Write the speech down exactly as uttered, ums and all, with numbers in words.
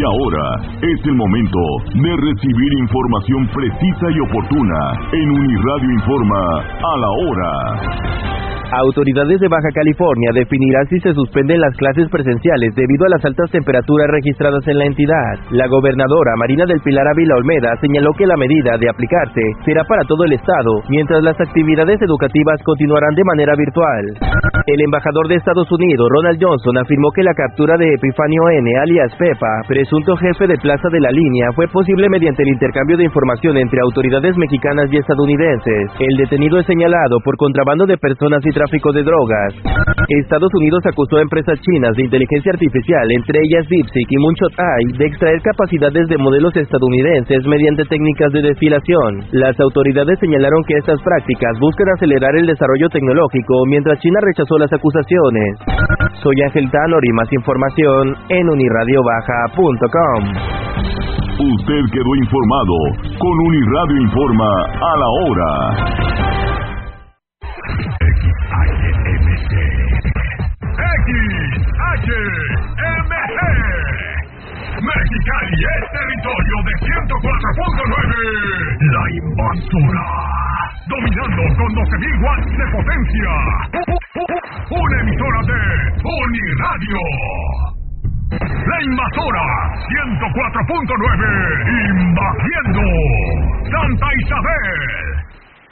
Y ahora es el momento de recibir información precisa y oportuna en Uniradio Informa a la hora. Autoridades de Baja California definirán si se suspenden las clases presenciales debido a las altas temperaturas registradas en la entidad. La gobernadora Marina del Pilar Ávila Olmeda señaló que la medida de aplicarse será para todo el estado, mientras las actividades educativas continuarán de manera virtual. El embajador de Estados Unidos, Ronald Johnson, afirmó que la captura de Epifanio N., alias Pepa, presunto jefe de Plaza de la Línea, fue posible mediante el intercambio de información entre autoridades mexicanas y estadounidenses. El detenido es señalado por contrabando de personas y tráfico de drogas. Estados Unidos acusó a empresas chinas de inteligencia artificial, entre ellas DeepSeek y Moonshot A I, de extraer capacidades de modelos estadounidenses mediante técnicas de desfilación. Las autoridades señalaron que estas prácticas buscan acelerar el desarrollo tecnológico, mientras China rechazó las acusaciones. Soy Ángel Tanor y más información en uniradio baja punto com. Usted quedó informado con Uniradio Informa a la hora. X H M G Mexicali es territorio de ciento cuatro punto nueve. La invasora, dominando con doce mil watts de potencia. Una emisora de Uniradio. La invasora ciento cuatro punto nueve, invadiendo Santa Isabel.